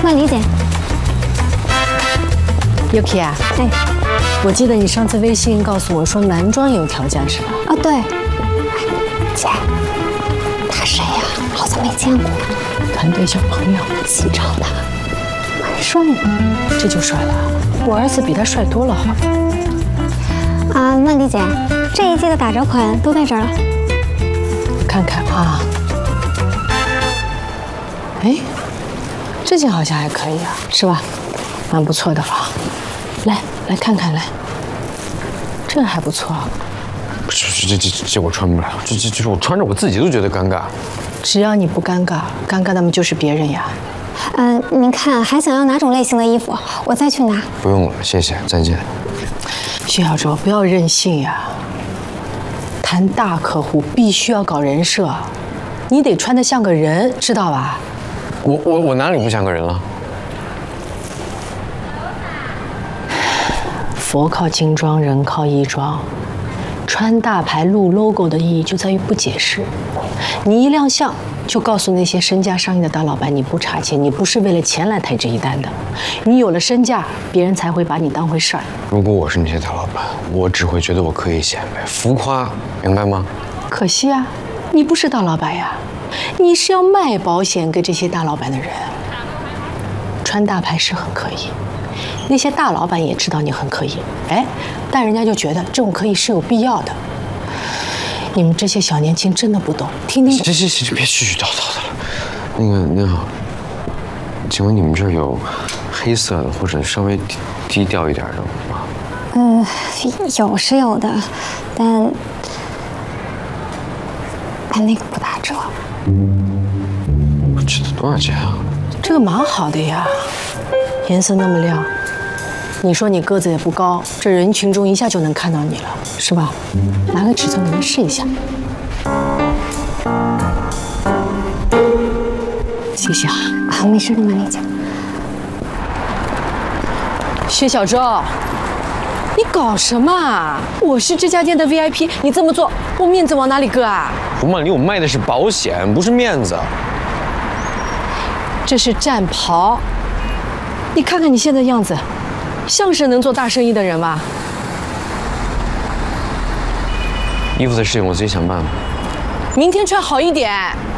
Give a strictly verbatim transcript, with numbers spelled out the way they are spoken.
万里姐。 Yuki 啊， 哎， 我记得你上次微信告诉我说男装有条件是吧？ 哦，对。哎，姐，他谁呀？好像没见过。 团队小朋友， 西昌的，蛮帅的。 这就帅了，我儿子比他帅多了好。 啊，万里姐，这一季的打折款都在这儿了。 看看啊，哎，这件好像还可以啊，是吧？蛮不错的啊。来，来看看来，这个还不错。 不是，这这这这我穿不了，这这就是我穿着我自己都觉得尴尬。 只要你不尴尬，尴尬的么就是别人呀。 嗯、呃，您看还想要哪种类型的衣服，我再去拿。 不用了，谢谢，再见。 徐小周，不要任性呀！谈大客户必须要搞人设，你得穿得像个人，知道吧？ 我我我哪里不像个人了？ 佛靠金装，人靠衣装。穿大牌露 logo 的意义就在于不解释，你一亮相就告诉那些身价上亿的大老板，你不差钱，你不是为了钱来抬这一单的，你有了身价，别人才会把你当回事儿。 如果我是那些大老板，我只会觉得我可以显摆、浮夸，明白吗？ 可惜啊，你不是大老板呀，你是要卖保险给这些大老板的人。穿大牌是很可以，那些大老板也知道你很可以，哎，但人家就觉得这种可以是有必要的。你们这些小年轻真的不懂，听听。 行行行，别絮絮叨叨的了。那个您好，请问你们这儿有黑色的或者稍微低低调一点的吗？ 呃，有是有的，但但那个不打折。 这多少钱啊？ 这个蛮好的呀，颜色那么亮。你说你个子也不高，这人群中一下就能看到你了，是吧？拿个尺寸，你们试一下。谢谢啊。 啊，没事的，曼丽姐。 薛小周，你搞什么啊？我是这家店的 V I P， 你这么做，我面子往哪里搁啊？ 胡曼里，我卖的是保险，不是面子。 这是战袍，你看看你现在样子。像是能做大生意的人吗？ 衣服的事情我自己想办法。 明天穿好一点。